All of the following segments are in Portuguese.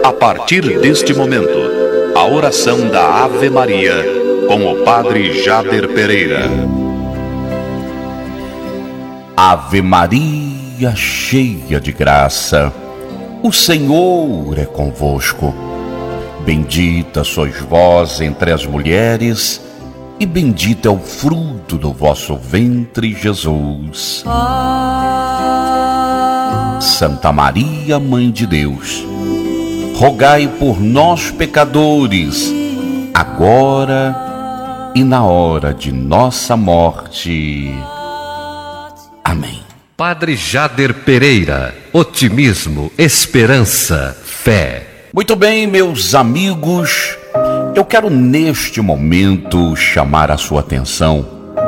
A partir deste momento, a oração da Ave Maria com o Padre Jader Pereira. Ave Maria, cheia de graça, o Senhor é convosco. Bendita sois vós entre as mulheres, e bendito é o fruto do vosso ventre, Jesus. Santa Maria, Mãe de Deus, rogai por nós, pecadores, agora e na hora de nossa morte. Amém. Padre Jader Pereira, otimismo, esperança, fé. Muito bem, meus amigos, eu quero neste momento chamar a sua atenção,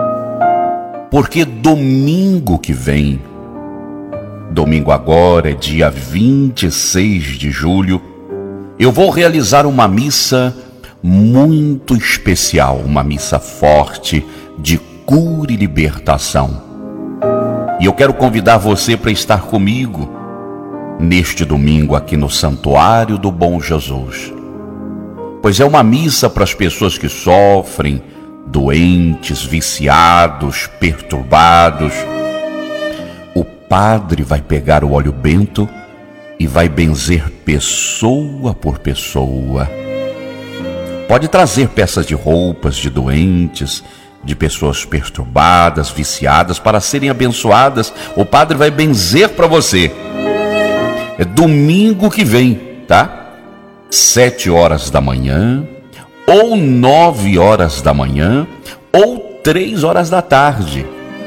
porque domingo que vem, domingo agora é dia 26 de julho, eu vou realizar uma missa muito especial, uma missa forte de cura e libertação. E eu quero convidar você para estar comigo neste domingo aqui no Santuário do Bom Jesus. Pois é uma missa para as pessoas que sofrem, doentes, viciados, perturbados. O padre vai pegar o óleo bento e vai benzer pessoa por pessoa. Pode trazer peças de roupas de doentes, de pessoas perturbadas, viciadas, para serem abençoadas. O padre vai benzer para você. É domingo que vem, tá? 7 horas da manhã, ou 9 horas da manhã, ou 3 horas da tarde,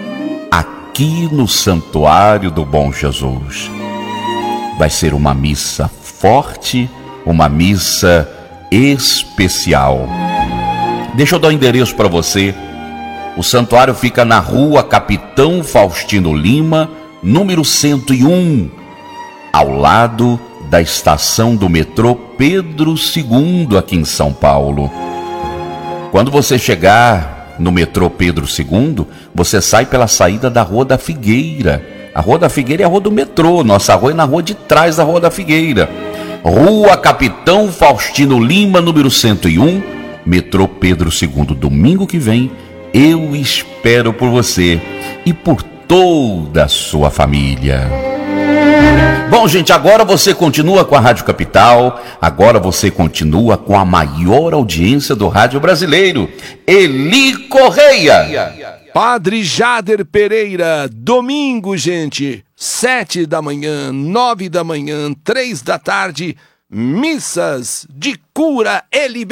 aqui no Santuário do Bom Jesus. Vai ser uma missa forte, uma missa especial. Deixa eu dar o endereço para você. O santuário fica na rua Capitão Faustino Lima, número 101, ao lado da estação do metrô Pedro II, aqui em São Paulo. Quando você chegar no metrô Pedro II, você sai pela saída da Rua da Figueira. A Rua da Figueira é a rua do metrô, nossa rua é na rua de trás da Rua da Figueira. Rua Capitão Faustino Lima, número 101, metrô Pedro II. Domingo que vem, eu espero por você e por toda a sua família. Bom, gente, agora você continua com a Rádio Capital, agora você continua com a maior audiência do rádio brasileiro, Eli Correia. Padre Jader Pereira, domingo, gente, 7 da manhã, 9 da manhã, 3 da tarde, missas de cura e libertação.